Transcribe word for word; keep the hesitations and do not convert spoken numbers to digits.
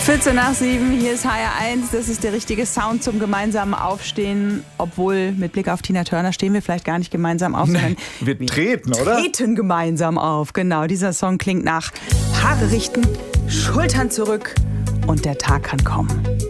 vierzehn nach sieben, hier ist H R eins, das ist der richtige Sound zum gemeinsamen Aufstehen, obwohl mit Blick auf Tina Turner stehen wir vielleicht gar nicht gemeinsam auf, sondern wir treten, oder? treten gemeinsam auf, genau, dieser Song klingt nach Haare richten, Schultern zurück und der Tag kann kommen.